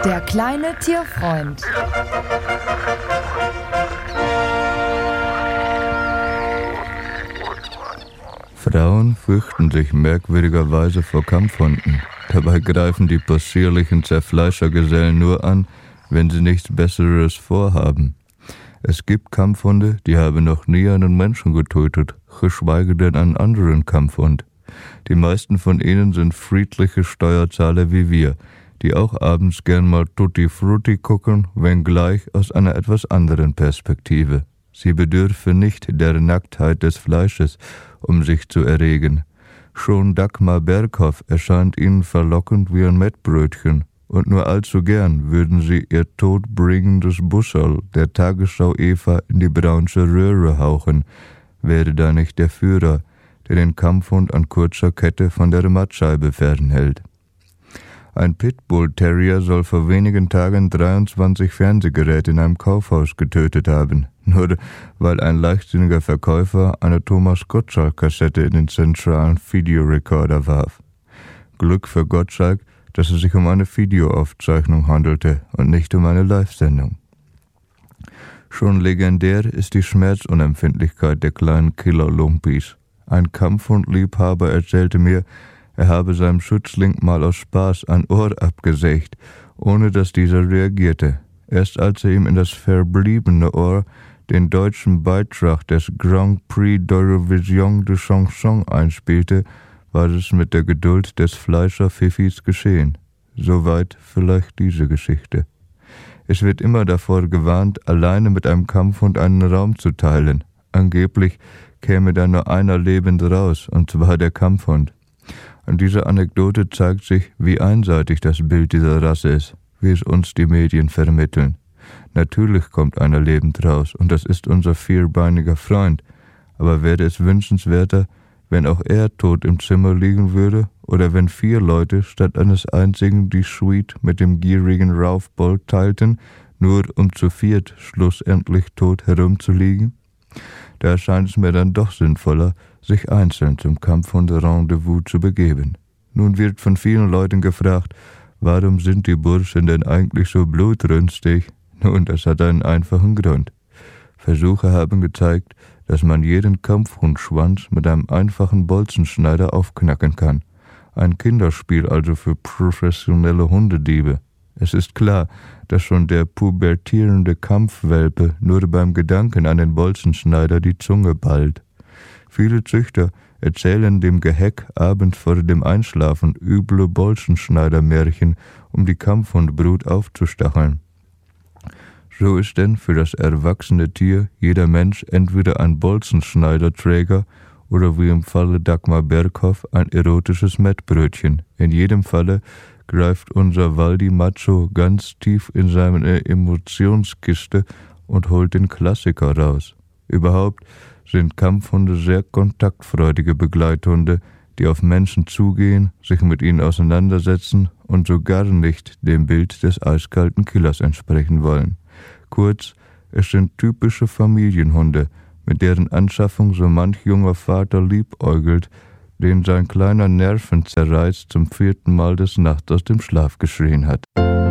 Der kleine Tierfreund. Frauen fürchten sich merkwürdigerweise vor Kampfhunden. Dabei greifen die possierlichen Zerfleischergesellen nur an, wenn sie nichts Besseres vorhaben. Es gibt Kampfhunde, die haben noch nie einen Menschen getötet, geschweige denn einen anderen Kampfhund. Die meisten von ihnen sind friedliche Steuerzahler wie wir, die auch abends gern mal Tutti Frutti gucken, wenngleich aus einer etwas anderen Perspektive. Sie bedürfen nicht der Nacktheit des Fleisches, um sich zu erregen. Schon Dagmar Berghoff erscheint ihnen verlockend wie ein Mettbrötchen, und nur allzu gern würden sie ihr todbringendes Busserl der Tagesschau Eva in die braunsche Röhre hauchen, wäre da nicht der Führer, der den Kampfhund an kurzer Kette von der Mattscheibe fernhält. Ein Pitbull-Terrier soll vor wenigen Tagen 23 Fernsehgeräte in einem Kaufhaus getötet haben, nur weil ein leichtsinniger Verkäufer eine Thomas Gottschalk-Kassette in den zentralen Videorekorder warf. Glück für Gottschalk, dass es sich um eine Videoaufzeichnung handelte und nicht um eine Live-Sendung. Schon legendär ist die Schmerzunempfindlichkeit der kleinen Killer-Lumpis. Ein Kampfhundliebhaber erzählte mir, er habe seinem Schützling mal aus Spaß ein Ohr abgesägt, ohne dass dieser reagierte. Erst als er ihm in das verbliebene Ohr den deutschen Beitrag des Grand Prix d'Eurovision de Chanson einspielte, war es mit der Geduld des Fleischer-Fifis geschehen. Soweit vielleicht diese Geschichte. Es wird immer davor gewarnt, alleine mit einem Kampfhund einen Raum zu teilen. Angeblich käme da nur einer lebend raus, und zwar der Kampfhund. An dieser Anekdote zeigt sich, wie einseitig das Bild dieser Rasse ist, wie es uns die Medien vermitteln. Natürlich kommt einer lebend raus, und das ist unser vierbeiniger Freund, aber wäre es wünschenswerter, wenn auch er tot im Zimmer liegen würde, oder wenn 4 Leute statt eines einzigen die Suite mit dem gierigen Ralph Bolt teilten, nur um zu viert schlussendlich tot herumzuliegen? Da erscheint es mir dann doch sinnvoller, sich einzeln zum Kampfhund-Rendezvous zu begeben. Nun wird von vielen Leuten gefragt, warum sind die Burschen denn eigentlich so blutrünstig? Nun, das hat einen einfachen Grund. Versuche haben gezeigt, dass man jeden Kampfhundschwanz mit einem einfachen Bolzenschneider aufknacken kann. Ein Kinderspiel also für professionelle Hundediebe. Es ist klar, dass schon der pubertierende Kampfwelpe nur beim Gedanken an den Bolzenschneider die Zunge ballt. Viele Züchter erzählen dem Geheck abends vor dem Einschlafen üble Bolzenschneidermärchen, um die Kampfhundbrut aufzustacheln. So ist denn für das erwachsene Tier jeder Mensch entweder ein Bolzenschneiderträger oder wie im Falle Dagmar Berghoff ein erotisches Mettbrötchen. In jedem Falle greift unser Waldi Macho ganz tief in seine Emotionskiste und holt den Klassiker raus. Überhaupt sind Kampfhunde sehr kontaktfreudige Begleithunde, die auf Menschen zugehen, sich mit ihnen auseinandersetzen und so gar nicht dem Bild des eiskalten Killers entsprechen wollen. Kurz, es sind typische Familienhunde, mit deren Anschaffung so manch junger Vater liebäugelt, den sein kleiner Nervenzerreiß zum 4. Mal des Nachts aus dem Schlaf geschrien hat.